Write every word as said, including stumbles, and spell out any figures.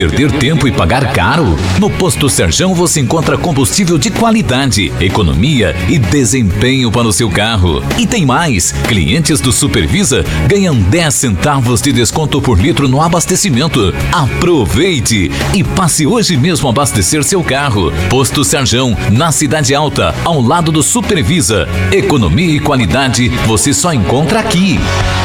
Perder tempo e pagar caro? No Posto Serjão você encontra combustível de qualidade, economia e desempenho para o seu carro. E tem mais! Clientes do Supervisa ganham dez centavos de desconto por litro no abastecimento. Aproveite e passe hoje mesmo a abastecer seu carro. Posto Serjão, na Cidade Alta, ao lado do Supervisa. Economia e qualidade você só encontra aqui.